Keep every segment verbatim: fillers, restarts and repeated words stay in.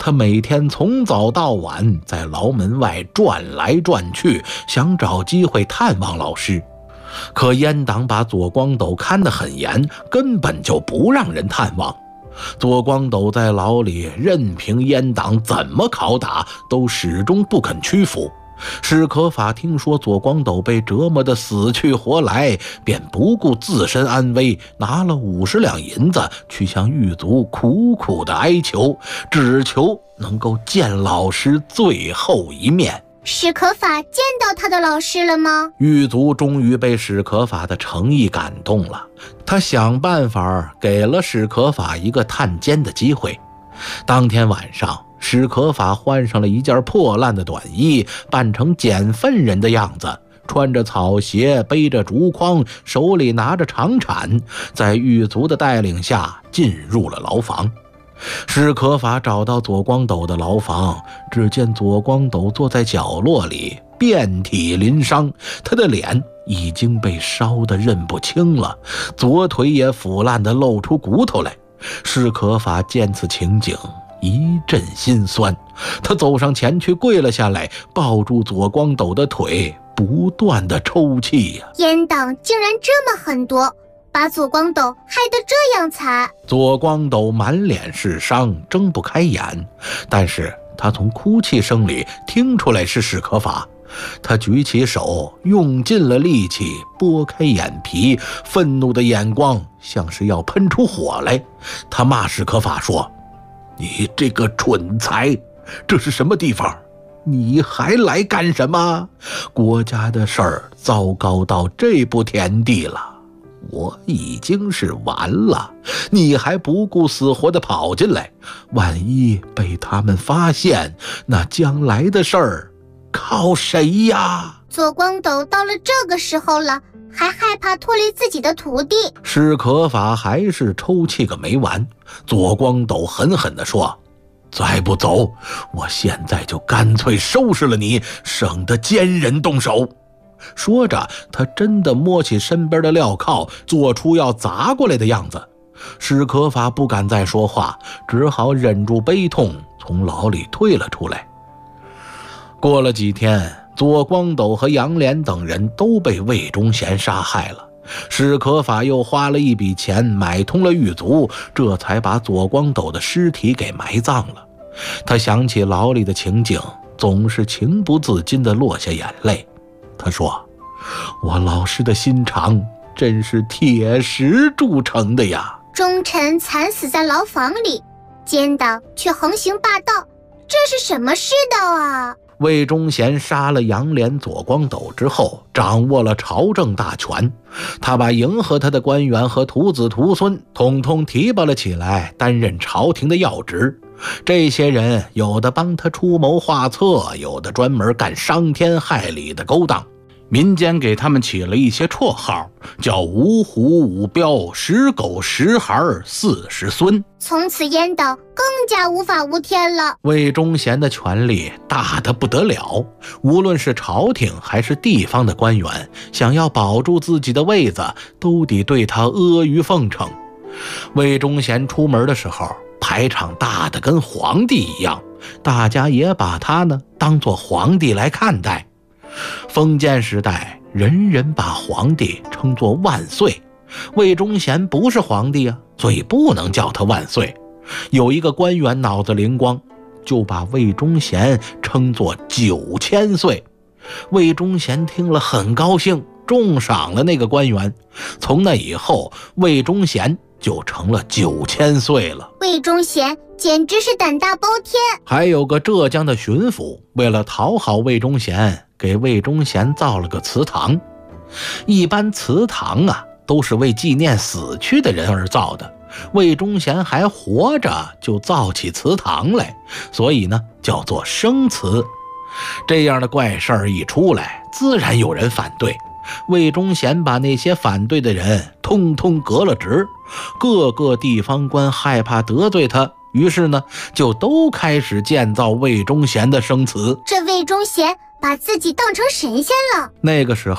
他每天从早到晚在牢门外转来转去，想找机会探望老师。可阉党把左光斗看得很严，根本就不让人探望。左光斗在牢里任凭阉党怎么拷打，都始终不肯屈服。史可法听说左光斗被折磨得死去活来，便不顾自身安危，拿了五十两银子去向狱卒苦苦的哀求，只求能够见老师最后一面。 史可法见到他的老师了吗？ 狱卒终于被史可法的诚意感动了，他想办法给了史可法一个探监的机会。当天晚上，史可法换上了一件破烂的短衣，扮成捡粪人的样子，穿着草鞋，背着竹筐，手里拿着长铲，在狱卒的带领下进入了牢房。史可法找到左光斗的牢房，只见左光斗坐在角落里，遍体鳞伤，他的脸已经被烧得认不清了，左腿也腐烂得露出骨头来。史可法见此情景，一阵心酸，他走上前去，跪了下来，抱住左光斗的腿，不断地抽泣呀、啊。 阉党竟然这么狠毒，把左光斗害得这样惨。 左光斗满脸是伤，睁不开眼，但是他从哭泣声里听出来是史可法。他举起手，用尽了力气，拨开眼皮，愤怒的眼光像是要喷出火来。他骂史可法说：“你这个蠢材，这是什么地方？你还来干什么？国家的事儿糟糕到这步田地了，我已经是完了，你还不顾死活地跑进来，万一被他们发现，那将来的事儿靠谁呀？” 左光斗到了这个时候了，还害怕拖累自己的徒弟。 史可法还是抽泣个没完。左光斗狠狠地说：“再不走，我现在就干脆收拾了你，省得奸人动手。”说着，他真的摸起身边的镣铐，做出要砸过来的样子。史可法不敢再说话，只好忍住悲痛，从牢里退了出来。过了几天，左光斗和杨连等人都被魏忠贤杀害了。史可法又花了一笔钱买通了狱卒，这才把左光斗的尸体给埋葬了。他想起牢里的情景，总是情不自禁地落下眼泪。他说：“我老师的心肠真是铁石铸成的呀！ 忠臣惨死在牢房里，奸党却横行霸道，这是什么世道啊？” 魏忠贤杀了杨连、左光斗之后，掌握了朝政大权。他把迎合他的官员和徒子徒孙统统提拔了起来，担任朝廷的要职。这些人有的帮他出谋划策，有的专门干伤天害理的勾当。民间给他们起了一些绰号，叫五虎、五彪、十狗、十孩、四十孙。 从此阉党更加无法无天了。 魏忠贤的权力大得不得了，无论是朝廷还是地方的官员，想要保住自己的位子，都得对他阿谀奉承。魏忠贤出门的时候，排场大得跟皇帝一样，大家也把他呢当作皇帝来看待。封建时代，人人把皇帝称作万岁，魏忠贤不是皇帝啊，所以不能叫他万岁。有一个官员脑子灵光，就把魏忠贤称作九千岁。魏忠贤听了很高兴，重赏了那个官员。从那以后，魏忠贤就成了九千岁了。 魏忠贤简直是胆大包天。 还有个浙江的巡抚，为了讨好魏忠贤，给魏忠贤造了个祠堂。一般祠堂啊，都是为纪念死去的人而造的。魏忠贤还活着就造起祠堂来，所以呢，叫做生祠。这样的怪事儿一出来，自然有人反对。魏忠贤把那些反对的人通通革了职，各个地方官害怕得罪他，于是呢，就都开始建造魏忠贤的生祠。 这魏忠贤把自己当成神仙了。 那个时候，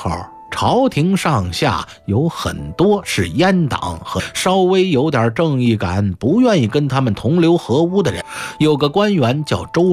朝廷上下有很多是阉党和稍微有点正义感、不愿意跟他们同流合污的人。有个官员叫周